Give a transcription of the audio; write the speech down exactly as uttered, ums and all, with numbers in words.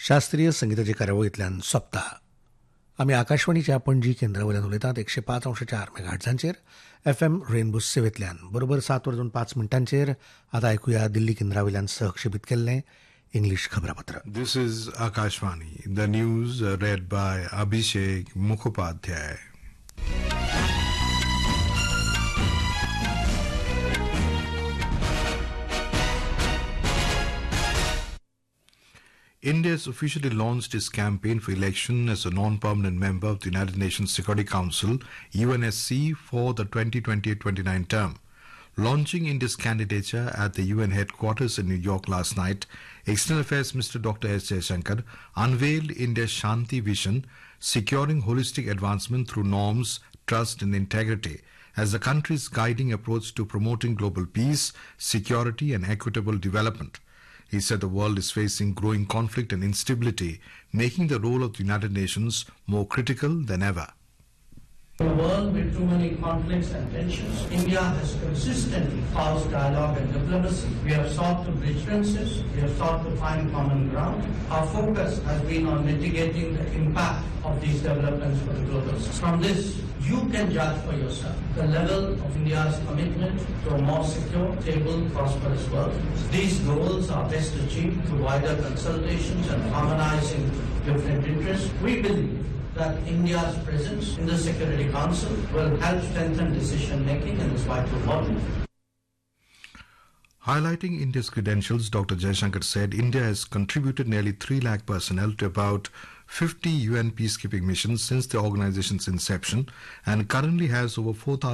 शास्त्रीय संगीताची कार्यावळींतल्यान सोंपता. आमी आकाशवाणीच्या पणजी केंद्रावयल्यान उलयतात एकशे पांच अंश चार मेगाहर्ट्झांचेर एफ एम रेनबो सेवेंतल्यान बरोबर सात वरां पांच मिनटांचेर. आतां आयकुया दिल्ली केंद्रावयल्यान सहक्षेपीत केल्लें English खबरापत्र. This is Akashvani. The news uh, read by Abhishek Mukhopadhyay. India has officially launched its campaign for election as a non-permanent member of the United Nations Security Council, U N S C, for the twenty twenty-eight twenty-nine term. Launching India's candidature at the U N headquarters in New York last night, External Affairs Minister Doctor S. Jaishankar unveiled India's Shanti vision, securing holistic advancement through norms, trust and integrity as the country's guiding approach to promoting global peace, security and equitable development. He said the world is facing growing conflict and instability, making the role of the United Nations more critical than ever. In a world with too many conflicts and tensions, India has consistently forged dialogue and diplomacy. We have sought to bridge fences, we have sought to find common ground. Our focus has been on mitigating the impact of these developments for the global system. From this, you can judge for yourself the level of India's commitment to a more secure, stable, prosperous world. These goals are best achieved through wider consultations and harmonizing different interests. We believe that India's presence in the Security Council will help strengthen decision-making in this vital body. Highlighting India's credentials, Doctor Jaishankar said India has contributed nearly three lakh personnel to about fifty U N peacekeeping missions since the organization's inception and currently has over four thousand